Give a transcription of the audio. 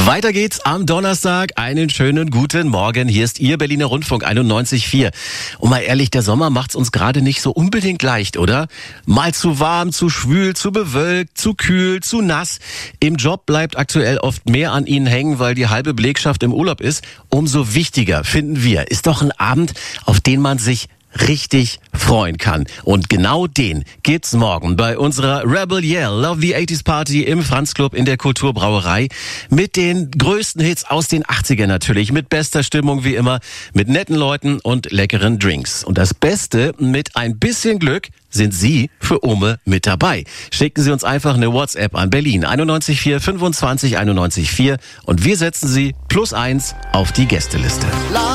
Weiter geht's am Donnerstag. Einen schönen guten Morgen. Hier ist Ihr Berliner Rundfunk 91.4. Und mal ehrlich, der Sommer macht's uns gerade nicht so unbedingt leicht, oder? Mal zu warm, zu schwül, zu bewölkt, zu kühl, zu nass. Im Job bleibt aktuell oft mehr an Ihnen hängen, weil die halbe Belegschaft im Urlaub ist. Umso wichtiger, finden wir, ist doch ein Abend, auf den man sich richtig freuen kann. Und genau den gibt's morgen bei unserer Rebel Yell Love the 80s Party im Franz Club in der Kulturbrauerei. Mit den größten Hits aus den 80ern natürlich, mit bester Stimmung wie immer, mit netten Leuten und leckeren Drinks. Und das Beste, mit ein bisschen Glück sind Sie für Ome mit dabei. Schicken Sie uns einfach eine WhatsApp an Berlin 914 25 91 4 und wir setzen Sie +1 auf die Gästeliste.